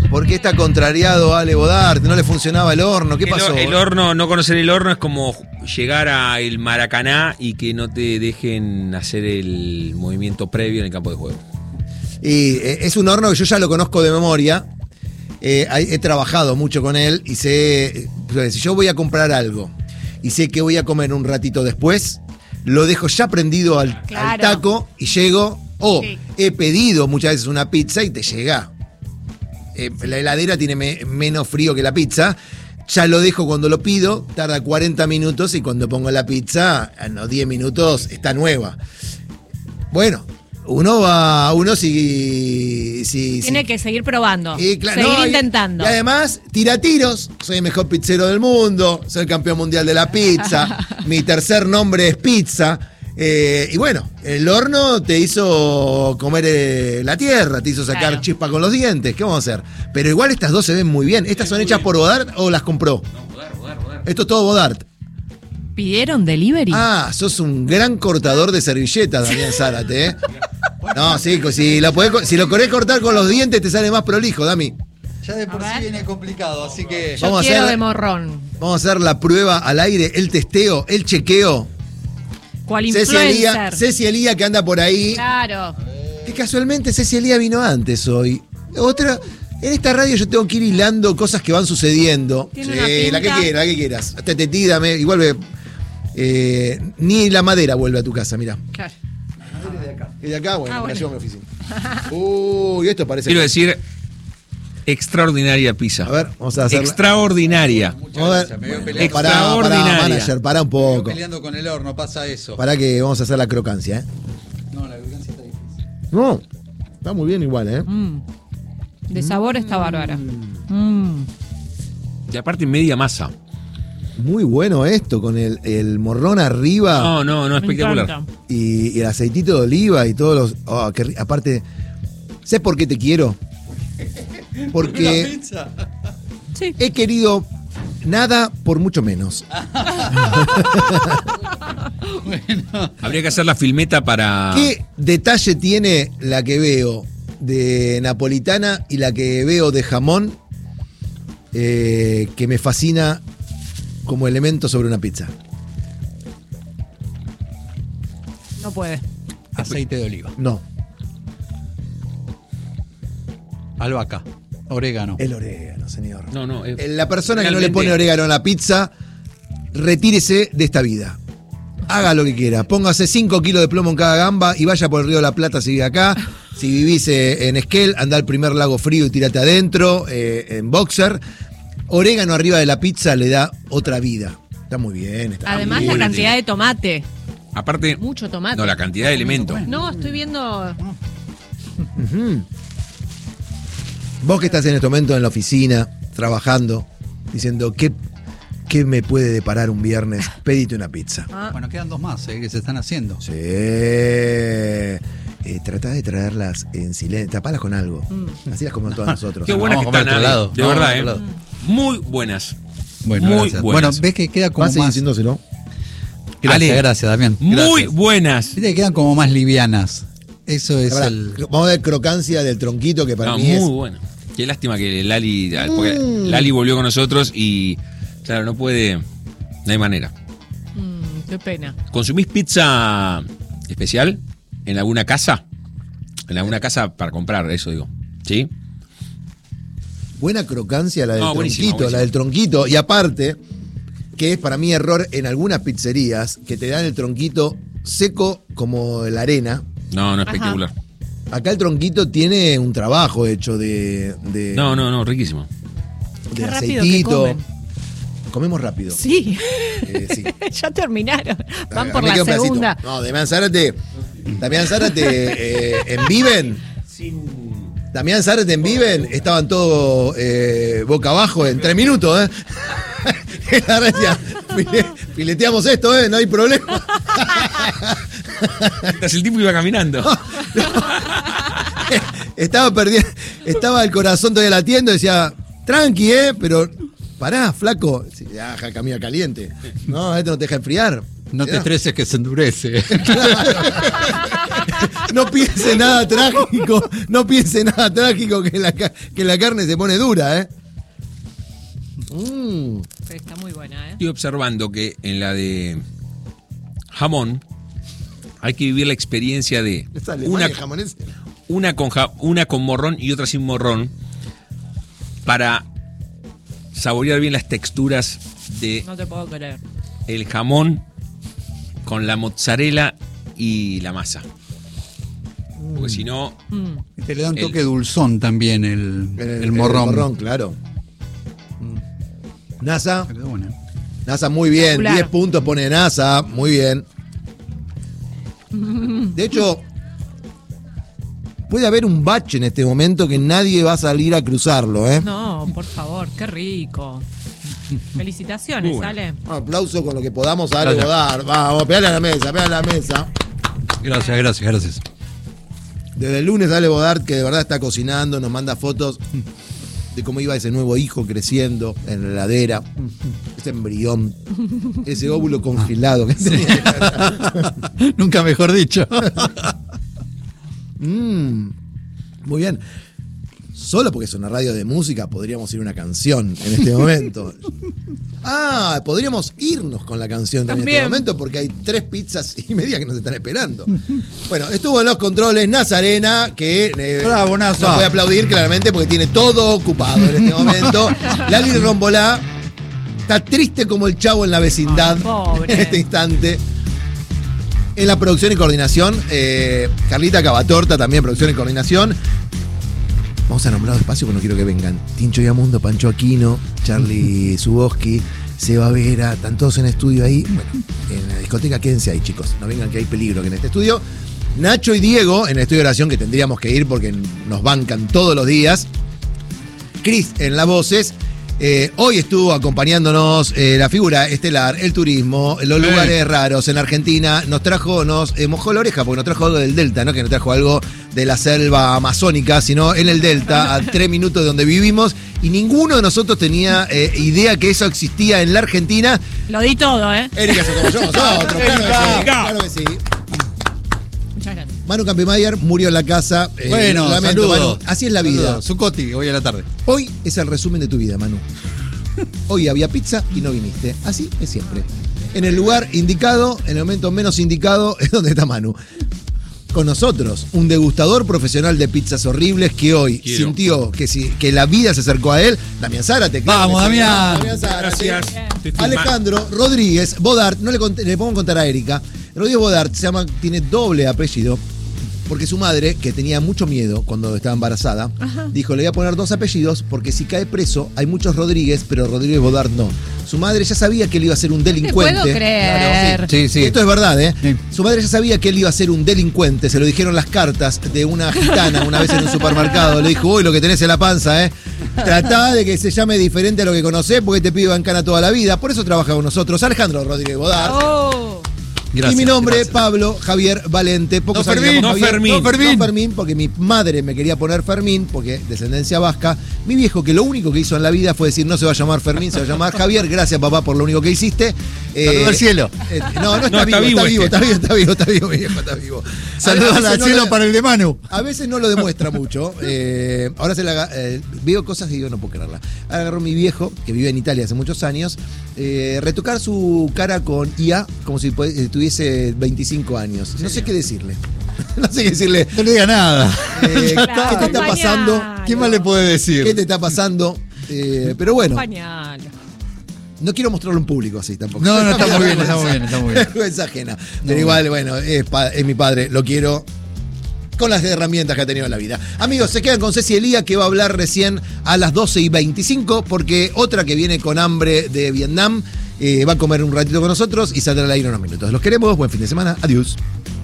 ¿Por qué está contrariado Ale Bodart? ¿No le funcionaba el horno? ¿Qué pasó? El horno, no conocer el horno es como llegar al Maracaná y que no te dejen hacer el movimiento previo en el campo de juego. Y es un horno que yo ya lo conozco de memoria. He trabajado mucho con él y sé, si yo voy a comprar algo y sé que voy a comer un ratito después, lo dejo ya prendido al taco y llego, he pedido muchas veces una pizza y te llega. La heladera tiene menos frío que la pizza, ya lo dejo cuando lo pido, tarda 40 minutos y cuando pongo la pizza, en los 10 minutos está nueva. Bueno, uno tiene que seguir probando, seguir no, intentando. Y además, tira tiros. Soy el mejor pizzero del mundo, soy el campeón mundial de la pizza, mi tercer nombre es pizza. Y bueno, el horno te hizo comer la tierra, te hizo sacar chispa con los dientes. ¿Qué vamos a hacer? Pero igual estas dos se ven muy bien. ¿Estas son hechas por Bodart o las compró? No, Bodart. Esto es todo Bodart. ¿Pidieron delivery? Ah, sos un gran cortador de servilletas, Damián Zárate, ¿eh? No, sí, si lo querés cortar con los dientes te sale más prolijo, Dami. Ya de por sí viene complicado, así que... Yo quiero de morrón. Vamos a hacer la prueba al aire, el testeo, el chequeo. ¿Cuál influencer? Ceci Elía que anda por ahí. Claro. Que casualmente Ceci Elía vino antes hoy. Otra... En esta radio yo tengo que ir hilando cosas que van sucediendo. Sí, la que quieras. Hasta te tírame, igual ni la madera vuelve a tu casa, mirá. Claro. Y de acá, bueno, la llevo a mi oficina. Uy, esto parece... Quiero decir, extraordinaria pizza. A ver, vamos a hacerla. Extraordinaria. Vamos a ver. Extraordinaria. Manager, pará un poco. Peleando con el horno, pasa eso. Pará que vamos a hacer la crocancia, ¿eh? No, la crocancia está difícil. No, está muy bien igual, ¿eh? De sabor está bárbara. Y aparte media masa. Muy bueno esto, con el morrón arriba. No, espectacular. Y el aceitito de oliva y todos los... aparte, ¿sabes por qué te quiero? Porque he querido nada por mucho menos. Bueno. Habría que hacer la filmeta para... ¿Qué detalle tiene la que veo de napolitana y la que veo de jamón que me fascina como elemento sobre una pizza? No puede. Aceite de oliva. No. Albahaca. Orégano. El orégano, señor. No. La persona que no le pone orégano a la pizza, retírese de esta vida. Haga lo que quiera. Póngase 5 kilos de plomo en cada gamba y vaya por el Río de la Plata si vive acá. Si vivís en Esquel, anda al primer lago frío y tírate adentro, en boxer. Orégano arriba de la pizza le da otra vida. Está muy bien. Además, la cantidad de tomate. Aparte... Mucho tomate. No, la cantidad de elementos. No, estoy viendo... Vos que estás en este momento en la oficina, trabajando, diciendo, ¿qué me puede deparar un viernes? Pedite una pizza. Bueno, quedan 2 más que se están haciendo. Sí. Tratá de traerlas en silencio, tapalas con algo. Así las comemos todos nosotros. Qué buenas que están, lado. de verdad, Muy buenas. Bueno, muy gracias. buenas. Bueno, ves que queda como ¿Vas a seguir más... diciéndoselo? Gracias, Damián. Muy Gracias. buenas. Viste que quedan como más livianas. Eso es Ahora, vamos a ver crocancia del tronquito que para mí muy es... bueno. Qué lástima que Lali... Porque Lali volvió con nosotros y... Claro, no puede... No hay manera. Qué pena. ¿Consumís pizza especial en alguna casa? En alguna casa para comprar, eso digo. ¿Sí? Buena crocancia la del buenísimo, tronquito, la del tronquito. Y aparte, que es para mí error en algunas pizzerías, que te dan el tronquito seco como la arena. No, espectacular. Acá el tronquito tiene un trabajo hecho de No, riquísimo. de Qué rápido aceitito. que comen. Comemos rápido. Sí. Sí. Ya terminaron. Van A por mí la queda un pedacito. segunda. No, Damián Zárate en Viven. Damián Zárate en Viven estaban todos boca abajo en 3 minutos, ¿eh? La decía, fileteamos esto, no hay problema. Mientras el tipo iba caminando. Estaba perdiendo, estaba el corazón todavía latiendo, decía, tranqui, pero pará, flaco. Ja, camina caliente. No, esto no te deja enfriar. No te estreses que se endurece. No piense nada trágico. No piense nada trágico que la carne se pone dura, ¿eh? Está muy buena, ¿eh? Estoy observando que en la de jamón hay que vivir la experiencia de Es Alemania, jamonés. una con morrón y otra sin morrón para saborear bien las texturas de No te puedo creer. el jamón con la mozzarella y la masa. Porque si no, Te le da un toque dulzón también el morrón. El morrón, claro. NASA. Quedó bueno. NASA, muy bien. Espectacular. 10 puntos pone NASA. Muy bien. De hecho, puede haber un bache en este momento que nadie va a salir a cruzarlo, ¿eh? No, por favor, qué rico. Felicitaciones, Muy bueno. Ale. Un aplauso con lo que podamos darle Gracias. dar. Vamos, pegale a la mesa, pegale a la mesa. Gracias. Desde el lunes Ale Bodart, que de verdad está cocinando, nos manda fotos de cómo iba ese nuevo hijo creciendo en la heladera, ese embrión, ese óvulo congelado que tenía. Nunca mejor dicho. Muy bien. Solo porque es una radio de música podríamos ir a una canción en este momento. Podríamos irnos con la canción en este También. momento porque hay 3 pizzas y media que nos están esperando. Bueno, estuvo en los controles Nazarena, que Bravo, Naza. no puede aplaudir claramente porque tiene todo ocupado en este momento. Lali Rombolá está triste como el chavo en la vecindad. Ay, pobre. En este instante. En la producción y coordinación, Carlita Cavatorta, también producción y coordinación. Vamos a nombrar despacio porque no quiero que vengan. Tincho Yamundo, Pancho Aquino, Charlie Zuboski, Seba Vera, están todos en estudio ahí. Bueno, en la discoteca quédense ahí, chicos. No vengan que hay peligro que en este estudio. Nacho y Diego en el estudio de oración, que tendríamos que ir porque nos bancan todos los días. Cris en las voces. Hoy estuvo acompañándonos la figura estelar, el turismo, los lugares raros en Argentina. Nos mojó la oreja porque nos trajo algo del Delta, no que nos trajo algo de la selva amazónica, sino en el Delta, a 3 minutos de donde vivimos. Y ninguno de nosotros tenía idea que eso existía en la Argentina. Lo di todo, ¿eh? Erika se como yo, nosotros, claro que sí. Muchas gracias. Manu Campemayer murió en la casa. Bueno, lamento, saludos. Manu. Así es la vida. Zuccotti, hoy a la tarde. Hoy es el resumen de tu vida, Manu. Hoy había pizza y no viniste. Así es siempre. En el lugar indicado, en el momento menos indicado, es donde está Manu. Con nosotros, un degustador profesional de pizzas horribles que hoy Quiero. sintió que la vida se acercó a él. Damián Zárate. claro Vamos, que sí. Damián. Damián Zárate. gracias. Estoy filmando. Alejandro Rodríguez Bodart, le pongo a contar a Erika. Rodríguez Bodart tiene doble apellido. Porque su madre, que tenía mucho miedo cuando estaba embarazada, dijo, le voy a poner 2 apellidos porque si cae preso hay muchos Rodríguez, pero Rodríguez Bodart no. Su madre ya sabía que él iba a ser un delincuente. puedo creer. Claro, Sí. Esto es verdad, ¿eh? Sí. Su madre ya sabía que él iba a ser un delincuente, se lo dijeron las cartas de una gitana una vez en un supermercado. Le dijo, uy, lo que tenés en la panza, ¿eh? Tratá de que se llame diferente a lo que conocés porque te pido bancana toda la vida. Por eso trabaja con nosotros Alejandro Rodríguez Bodart. Oh. Y mi nombre, Pablo Javier Valente. Pocos No, años Fermín, llamamos no, Javier. Fermín. No, Fermín, porque mi madre me quería poner Fermín, porque descendencia vasca. Mi viejo, que lo único que hizo en la vida fue decir, no se va a llamar Fermín, se va a llamar Javier. Gracias, papá, por lo único que hiciste. Saludos al cielo. No está No, vivo, está vivo está vivo, mi viejo está vivo. Saludos A veces al no cielo lo- para el de Manu. A veces no lo demuestra mucho. Ahora veo cosas y digo, no puedo creerla. Agarró mi viejo, que vive en Italia hace muchos años, retocar su cara con IA como si tuviese 25 años. No sé qué decirle. No sé qué decirle. No le diga nada. ¿Qué te está Acompañalo. pasando? ¿Qué más le puede decir? ¿Qué te está pasando? Pero bueno, Pañal. no quiero mostrarlo en público así tampoco. No, está muy bien, vergüenza. está muy bien, está muy bien. Vergüenza ajena. Pero igual, bueno, es mi padre, lo quiero con las herramientas que ha tenido en la vida. Amigos, se quedan con Ceci Elía, que va a hablar recién a las 12:25, porque otra que viene con hambre de Vietnam va a comer un ratito con nosotros y saldrá al aire en unos minutos. Los queremos, buen fin de semana, adiós.